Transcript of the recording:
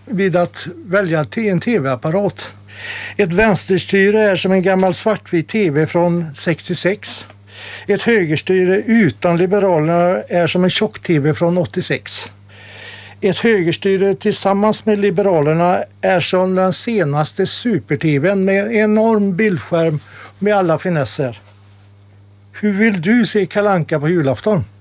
vid att välja till en tv-apparat. Ett vänsterstyre är som en gammal svartvit tv från 66. Ett högerstyre utan Liberalerna är som en tjock-tv från 86. Ett högerstyre tillsammans med Liberalerna är som den senaste super-tvn med enorm bildskärm med alla finesser. Hur vill du se Kalle Anka på julafton?